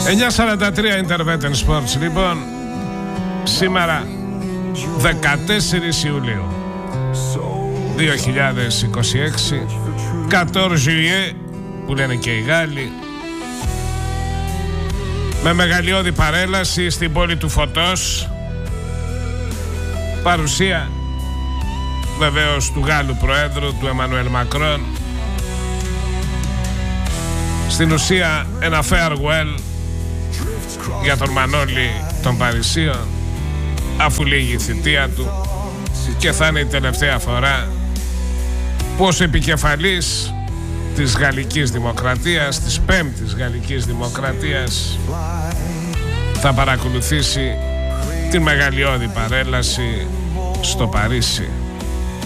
9:43 Intervention Sports. Λοιπόν, σήμερα 14 Ιουλίου 2026, 14 Juillet που λένε και οι Γάλλοι, με μεγαλειώδη παρέλαση στην πόλη του Φωτός, παρουσία βεβαίως του Γάλλου Προέδρου, του Εμμανουέλ Μακρόν. Στην ουσία ένα farewell για τον Μανώλη των Παρισίων, αφού λύγει η θητεία του, και θα είναι η τελευταία φορά που ως επικεφαλής της Γαλλικής Δημοκρατίας, της πέμπτης Γαλλικής Δημοκρατίας, θα παρακολουθήσει την μεγαλειώδη παρέλαση στο Παρίσι.